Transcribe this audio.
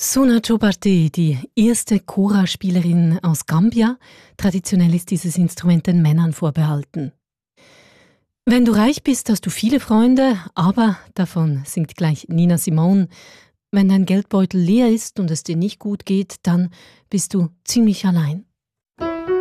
Suna Jobarteh, die erste Kora-Spielerin aus Gambia. Traditionell ist dieses Instrument den Männern vorbehalten. Wenn du reich bist, hast du viele Freunde, aber, davon singt gleich Nina Simone, wenn dein Geldbeutel leer ist und es dir nicht gut geht, dann bist du ziemlich allein.